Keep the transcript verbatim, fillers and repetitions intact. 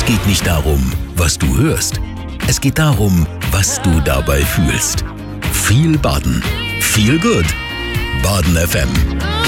Es geht nicht darum, was du hörst. Es geht darum, was du dabei fühlst. Viel Baden. Viel Good. Baden F M.